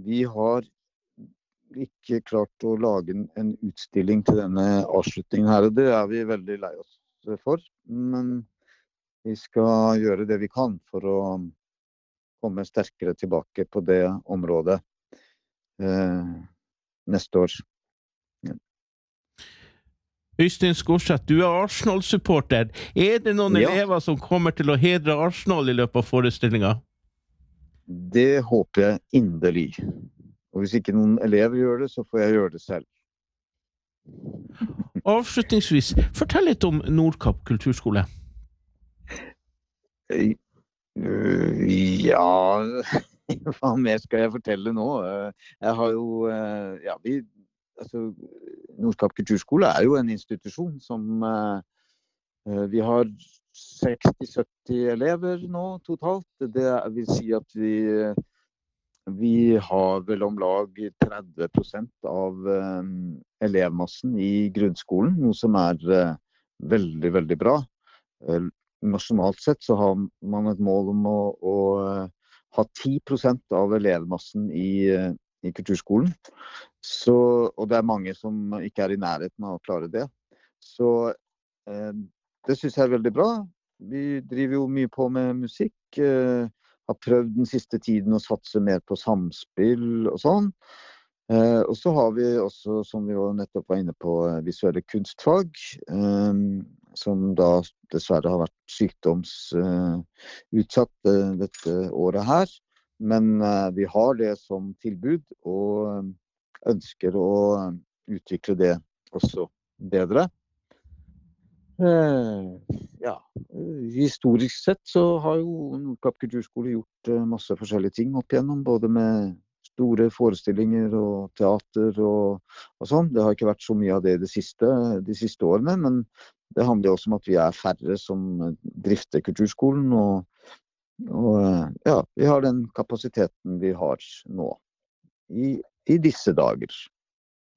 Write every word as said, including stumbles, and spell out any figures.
vi har ikke klart å lage en, en utstilling til denne avslutningen her, og det er vi veldig lei oss for, men vi skal gjøre det vi kan for å komme sterkere tilbake på det området eh, neste år. Ja. Øystein Skorseth, du er Arsenal-supporter. Er det noen Ja. elever som kommer til å hedre Arsenal i løpet av forestillingen? Det håper jeg inderlig. Og hvis ikke noen elever gjør det, så får jeg gjøre det selv. Avslutningsvis, fortell litt om Nordkapp kulturskole. Ja, hva mer skal jeg fortelle nå? Jeg har jo, ja, vi, altså, Nordkapp kulturskole er jo en institusjon som vi har seksti til sytti elever nå totalt. Det vil si at vi Vi har vel om lag tretti prosent av um, elevmassen i grunnskolen, noe som er uh, veldig, veldig bra. Uh, nasjonalt sett så har man et mål om å, å uh, ha ti prosent av elevmassen i, uh, i kulturskolen. Så, og det er mange som ikke er i nærheten av å klare det. Så uh, det synes jeg er veldig bra. Vi driver jo mye på med musikk, uh, har prøvd den siste tiden å satse mer på samspill og sånn. Eh, og så har vi også, som vi jo nettopp var inne på, visuelle kunstfag, eh, som da dessverre har vært sykdomsutsatt eh, dette året her. Men eh, vi har det som tilbud, og ønsker å utvikle det også bedre. Eh, ja, historisk sett så har jo Nordkapp kulturskole gjort uh, masse forskjellige ting opp igjennom, både med store forestillinger og teater og, og sånn. Det har ikke vært så mye av det de siste, de siste årene, men det handler også om at vi er færre som drifter kulturskolen, og, og uh, ja, vi har den kapasiteten vi har nå, i, i disse dager.